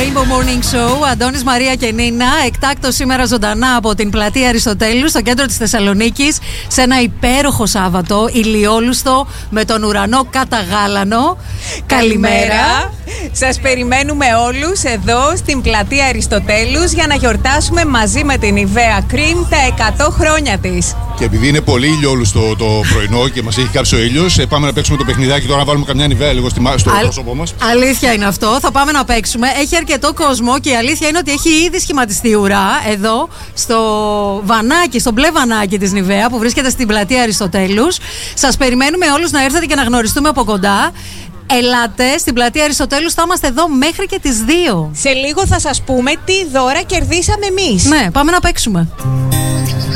Rainbow Morning Show. Αντώνης, Μαρία και Νίνα. Εκτάκτος σήμερα ζωντανά από την πλατεία Αριστοτέλου, στο κέντρο της Θεσσαλονίκης. Σε ένα υπέροχο Σάββατο, ηλιόλουστο, με τον ουρανό καταγάλανο. Καλημέρα. Σας περιμένουμε όλους εδώ στην πλατεία Αριστοτέλους για να γιορτάσουμε μαζί με την Nivea Cream τα 100 χρόνια της. Και επειδή είναι πολύ ηλιόλουστο το πρωινό και μας έχει κάψει ο ήλιος, πάμε να παίξουμε το παιχνιδάκι τώρα, να βάλουμε καμιά Nivea λίγο στο πρόσωπό μας. Αλήθεια είναι αυτό. Θα πάμε να παίξουμε. Έχει αρκετό κόσμο και η αλήθεια είναι ότι έχει ήδη σχηματιστεί η ουρά εδώ στο βανάκι, στο μπλε βανάκι της Nivea που βρίσκεται στην πλατεία Αριστοτέλους. Σας περιμένουμε όλους να έρθετε και να γνωριστούμε από κοντά. Ελάτε στην πλατεία Αριστοτέλους, θα είμαστε εδώ μέχρι και τις 2. Σε λίγο θα σας πούμε τι δώρα κερδίσαμε εμείς. Ναι, πάμε να παίξουμε.